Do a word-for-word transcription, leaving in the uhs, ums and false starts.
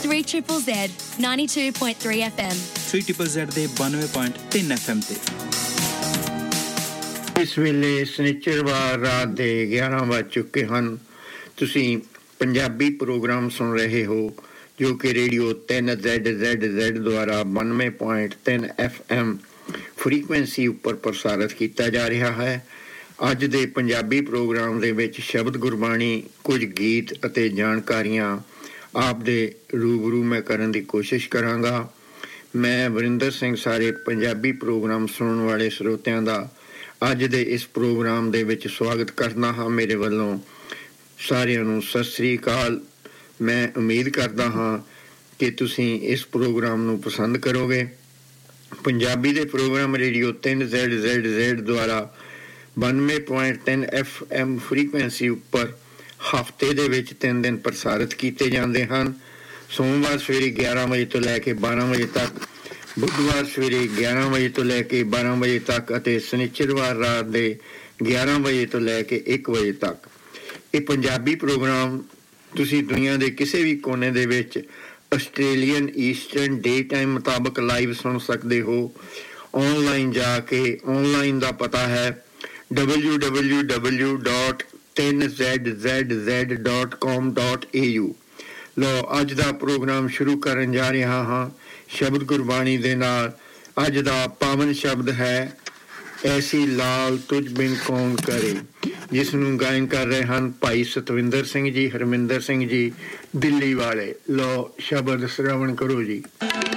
three Z Z ninety-two point three F M three Z Z ਦੇ ninety point three F M ਤੇ ਇਸ ਵੇਲੇ ਸਨਿਚਰਵਾਰ ਰਾਤ ਦੇ ਗਿਆਰਾਂ ਵੱਜ ਚੁੱਕੇ ਹਨ। ਤੁਸੀਂ ਪੰਜਾਬੀ ਪ੍ਰੋਗਰਾਮ ਸੁਣ ਰਹੇ ਹੋ ਜੋ ਕਿ ਰੇਡੀਓ ਤਿੰਨ ਜ਼ੈਡ ਜ਼ੈਡ ਜ਼ੈਡ ਦੁਆਰਾ ninety point three F M frequency ਉੱਪਰ ਪ੍ਰਸਾਰਿਤ ਕੀਤਾ ਜਾ ਰਿਹਾ ਹੈ। ਅੱਜ ਦੇ ਪੰਜਾਬੀ ਪ੍ਰੋਗਰਾਮ ਦੇ ਵਿੱਚ ਸ਼ਬਦ ਗੁਰਬਾਣੀ, ਕੁਝ ਗੀਤ ਅਤੇ ਜਾਣਕਾਰੀਆਂ ਆਪ ਦੇ ਰੂਬਰੂ ਮੈਂ ਕਰਨ ਦੀ ਕੋਸ਼ਿਸ਼ ਕਰਾਂਗਾ। ਮੈਂ ਵਰਿੰਦਰ ਸਿੰਘ ਸਾਰੇ ਪੰਜਾਬੀ ਪ੍ਰੋਗਰਾਮ ਸੁਣਨ ਵਾਲੇ ਸਰੋਤਿਆਂ ਦਾ ਅੱਜ ਦੇ ਇਸ ਪ੍ਰੋਗਰਾਮ ਦੇ ਵਿੱਚ ਸਵਾਗਤ ਕਰਦਾ ਹਾਂ। ਮੇਰੇ ਵੱਲੋਂ ਸਾਰਿਆਂ ਨੂੰ ਸਤਿ ਸ੍ਰੀ ਅਕਾਲ। ਮੈਂ ਉਮੀਦ ਕਰਦਾ ਹਾਂ ਕਿ ਤੁਸੀਂ ਇਸ ਪ੍ਰੋਗਰਾਮ ਨੂੰ ਪਸੰਦ ਕਰੋਗੇ। ਪੰਜਾਬੀ ਦੇ ਪ੍ਰੋਗਰਾਮ ਰੇਡੀਓ ਤਿੰਨ ਜ਼ੈਡ ਜ਼ੈਡ ਜ਼ੈਡ ਦੁਆਰਾ ninety point three F M frequency ਉੱਪਰ ਹਫ਼ਤੇ ਦੇ ਵਿੱਚ ਤਿੰਨ ਦਿਨ ਪ੍ਰਸਾਰਿਤ ਕੀਤੇ ਜਾਂਦੇ ਹਨ। ਸੋਮਵਾਰ ਸਵੇਰੇ ਗਿਆਰਾਂ ਵਜੇ ਤੋਂ ਲੈ ਕੇ ਬਾਰਾਂ ਵਜੇ ਤੱਕ, ਬੁੱਧਵਾਰ ਸਵੇਰੇ ਗਿਆਰਾਂ ਵਜੇ ਤੋਂ ਲੈ ਕੇ ਬਾਰਾਂ ਵਜੇ ਤੱਕ ਅਤੇ ਸ਼ਨੀਚਰਵਾਰ ਰਾਤ ਦੇ ਗਿਆਰਾਂ ਵਜੇ ਤੋਂ ਲੈ ਕੇ ਇੱਕ ਵਜੇ ਤੱਕ। ਇਹ ਪੰਜਾਬੀ ਪ੍ਰੋਗਰਾਮ ਤੁਸੀਂ ਦੁਨੀਆ ਦੇ ਕਿਸੇ ਵੀ ਕੋਨੇ ਦੇ ਵਿੱਚ ਆਸਟ੍ਰੇਲੀਅਨ ਈਸਟਰਨ ਡੇ ਟਾਈਮ ਮੁਤਾਬਕ ਲਾਈਵ ਸੁਣ ਸਕਦੇ ਹੋ। ਔਨਲਾਈਨ ਜਾ ਕੇ, ਔਨਲਾਈਨ ਦਾ ਪਤਾ ਹੈ w w w dot three z z z dot com dot a u। ਲਓ, ਅੱਜ ਦਾ ਪ੍ਰੋਗਰਾਮ ਸ਼ੁਰੂ ਕਰਨ ਜਾ ਰਿਹਾ ਹਾਂ ਸ਼ਬਦ ਗੁਰਬਾਣੀ ਦੇ ਨਾਲ। ਅੱਜ ਦਾ ਪਾਵਨ ਸ਼ਬਦ ਹੈ ਐਸੀ ਲਾਲ ਤੁਝ ਬਿਨ ਕੌਣ ਕਰੇ, ਜਿਸ ਨੂੰ ਗਾਇਨ ਕਰ ਰਹੇ ਹਨ ਭਾਈ ਸਤਵਿੰਦਰ ਸਿੰਘ ਜੀ, ਹਰਮਿੰਦਰ ਸਿੰਘ ਜੀ ਦਿੱਲੀ ਵਾਲੇ। ਲਓ, ਸ਼ਬਦ ਸ਼੍ਰਵਣ ਕਰੋ ਜੀ।